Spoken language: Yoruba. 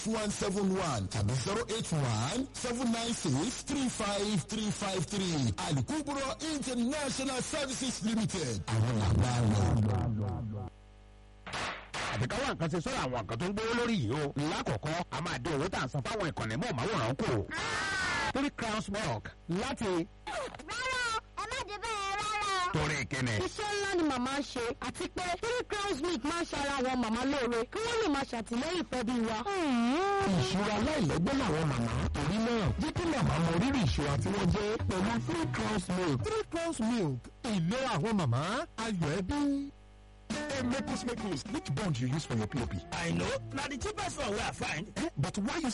171 tàbí 081-796-35353. Alukubro International Services Limited. Àwọn làbá lọ. àbíká wà nǹkan ṣe sọ́rọ̀ àwọn nǹkan tó ń gbówó lórí yìí o. lákọ̀ọ́kọ́ a máa dín owó tá à ń san fáwọn ìkànnì mọ̀ọ́máwòrán kù. 3 crowns milk láti. rárá ẹ má dé bẹ́ẹ̀ rárá. torí kíni. iṣẹ́ ńlá ni màmá ń ṣe àti pé 3 crowns milk máa ń ṣara àwọn màmá lóore kí wọ́n lè máa ṣàtìlẹ́yìn fẹ́bí wa. Ìṣura aláìlẹ́gbẹ́ làwọn màmá. Torí náà, jẹ́ kí màmá mọ rírì ìṣura tí wọ́n jẹ́ pẹ̀lú 3 crowns milk. 3 crowns milk. Ìlera àwọn màmá, ayọ̀ ẹbí. Hey, Maples, which bond you use for your POP? I know. Now the cheapest one we I find. But why you